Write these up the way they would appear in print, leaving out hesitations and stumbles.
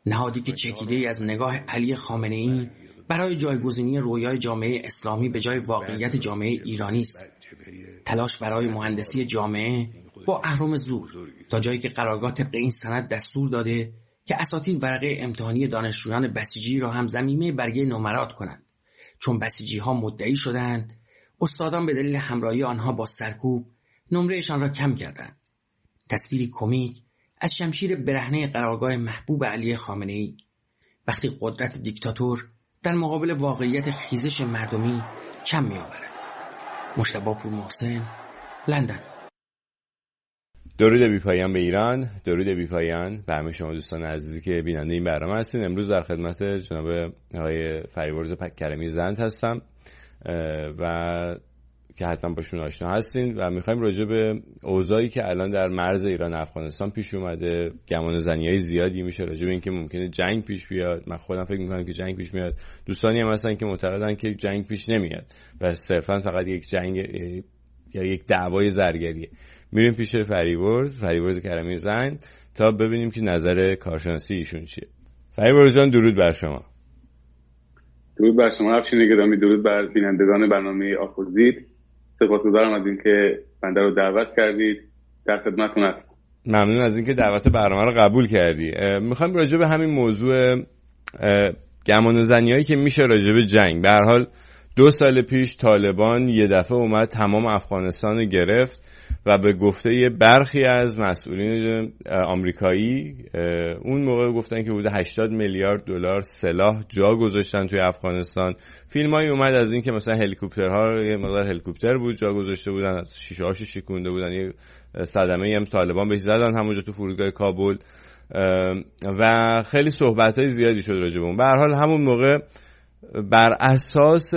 نهادی که چکیده‌ای از نگاه علی خامنه‌ای برای جایگزینی رویای جامعه اسلامی به جای واقعیت جامعه ایرانی است. تلاش برای مهندسی جامعه با اهرم زور تا جایی که قرارگاه طبق این سند دستور داده که اساتید ورقه امتحانی دانشجویان بسیجی را هم ضمیمه برگه نمرات کنند. چون بسیجی‌ها مدعی شدند استادان به دلیل همراهی آنها با سرکوب نمرهشان را کم کردند. تصویری کمیک از شمشیر برهنه قرارگاه محبوب علی خامنه‌ای وقتی قدرت دیکتاتور در مقابل واقعیت خیزش مردمی کم می‌آورد. مجتبی پورمحسن، لندن. درود بی‌پایان به ایران، درود بی‌پایان به همه شما دوستان عزیزی که بیننده این برنامه هستین. امروز در خدمت جناب آقای فریبرز کرمی زند هستم و که حتما باشون آشنا هستین و میخوایم راجع به اوضاعی که الان در مرز ایران افغانستان پیش اومده، گمان زنی‌های زیادی میشه راجع به اینکه ممکنه جنگ پیش بیاد. من خودم فکر میکنم که جنگ پیش میاد. دوستانی هم هستن که معتقدن که جنگ پیش نمیاد و صرفا فقط یک جنگ یا یک دعوای زرگریه. میریم پیش فریبرز کرمی زند تا ببینیم که نظر کارشناسی ایشون چیه. فریبرز جان، درود بر شما. درود بر شما افشین گرامی، درود بر بینندگان برنامه آپوزیت. سپاسگزارم از اینکه بنده رو دعوت کردید. در خدمتتون هستم. ممنون از اینکه دعوت برنامه رو قبول کردی. میخوایم راجع به همین موضوع گمان زنیایی که میشه راجع به جنگ، به هر حال 2 سال پیش طالبان یه دفعه اومد تمام افغانستان رو گرفت و به گفته برخی از مسئولین آمریکایی اون موقع گفتن که حدود 80 میلیارد دلار سلاح جا گذاشتن توی افغانستان. فیلمایی اومد از این که مثلا هلیکوپترها، یه مقدار هلیکوپتر بود جا گذاشته بودن، شیشه هاشو شکونده بودن، یه صدمه‌ای هم طالبان بهش زدن همونجا تو فرودگاه کابل و خیلی صحبت‌های زیادی شد راجع به اون. به هر حال همون موقع بر اساس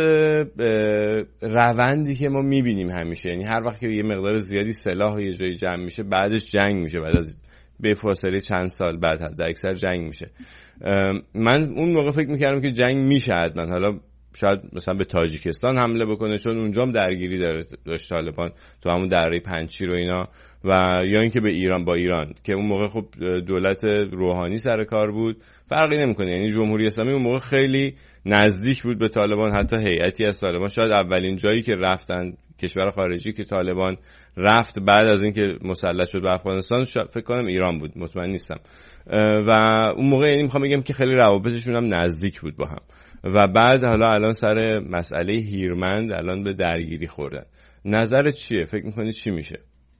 روندی که ما میبینیم همیشه، یعنی هر وقت که یه مقدار زیادی سلاح یه جایی جمع میشه بعدش جنگ میشه، بعد از به فاصله چند سال بعد حد اکثر جنگ میشه. من اون موقع فکر میکردم که جنگ میشه حتما، حالا شاید مثلا به تاجیکستان حمله بکنه چون اونجا هم درگیری داشت طالبان تو همون دره پنجشیر و اینا، و یا اینکه به ایران با ایران که اون موقع خب دولت روحانی سر کار بود، فرقی نمیکنه. یعنی جمهوری اسلامی اون موقع خیلی نزدیک بود به طالبان، حتی هیئتی از طالبان شاید اولین جایی که رفتن کشور خارجی که طالبان رفت بعد از اینکه مسلط شد به افغانستان فکر کنم ایران بود، مطمئن نیستم. و اون موقع یعنی میخوام بگم که خیلی روابطشون هم نزدیک بود با هم و بعد حالا الان سر مسئله هیرمند الان به درگیری خوردن. نظرت چیه؟ فکر میکنی چی میشه؟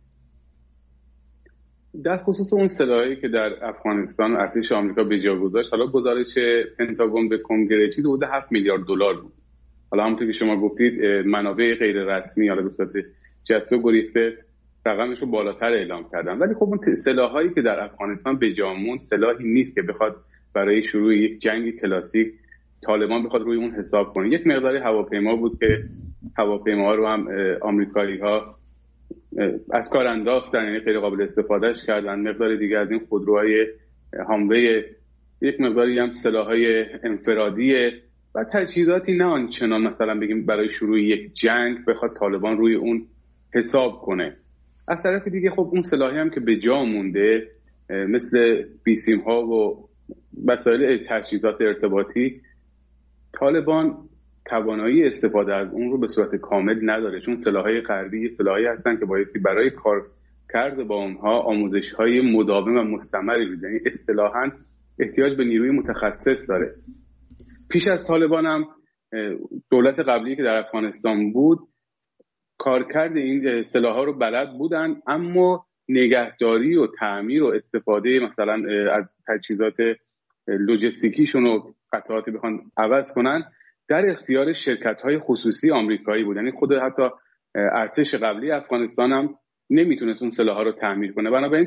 در خصوص اون سلاحی که در افغانستان ارتش آمریکا به جا گذاشت، حالا گزارش پنتاگون به کنگره چیز حدود 7 میلیارد دلار بود. حالا همونطور که شما گفتید منابع غیر رسمی حالا به صورت جستو گریخته رقمش رو بالاتر اعلام کردن، ولی خب اون سلاحایی که در افغانستان به جا موند سلاحی نیست که بخواد برای شروع یک جنگ کلاسیک طالبان بخواد روی اون حساب کنه. یک مقداری هواپیما بود که هواپیماها رو هم آمریکایی‌ها از کار انداختن، یعنی غیر قابل استفادهش کردن. مقدار دیگه از این خودروهای هاموی، یک مقداری هم سلاح‌های انفرادی و تجهیزاتی نه آنچنان مثلا بگیم برای شروع یک جنگ بخواد طالبان روی اون حساب کنه. از طرف دیگه خب اون سلاحی هم که به جا مونده مثل بیسیم ها و وسایل تجهیزات ارتباطی، طالبان توانایی استفاده از اون رو به صورت کامل نداره، چون سلاح‌های غربی سلاحی هستن که بایستی برای کار کرده با اونها آموزش‌های مداوم و مستمری بده، یعنی اصطلاحاً احتیاج به نیروی متخصص داره. پیش از طالبان هم دولت قبلی که در افغانستان بود کارکرد این سلاح‌ها رو بلد بودن، اما نگهداری و تعمیر و استفاده مثلا از تجهیزات لوجستیکیشون و قطعاتی بخوان عوض کنن در اختیار شرکت‌های خصوصی آمریکایی بود. یعنی خود حتی ارتش قبلی افغانستان هم نمیتونست اون سلاح‌ها رو تعمیر کنه. بنابراین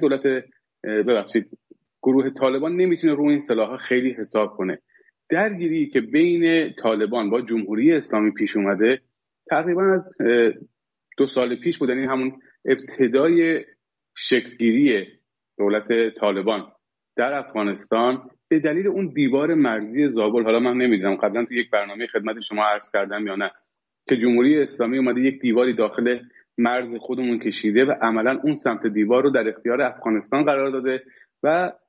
گروه طالبان نمیتونه روی این سلاح‌ها خیلی حساب کنه. درگیری که بین طالبان با جمهوری اسلامی پیش اومده تقریبا از 2 سال پیش بود، یعنی همون ابتدای شکلگیری دولت طالبان در افغانستان به دلیل اون دیوار مرزی زابل. حالا من نمیدونم قبلا تو یک برنامه خدمت شما عرض کردم یا نه که جمهوری اسلامی اومده یک دیواری داخل مرز خودمون کشیده و عملا اون سمت دیوار رو در اختیار افغانستان قرار داده و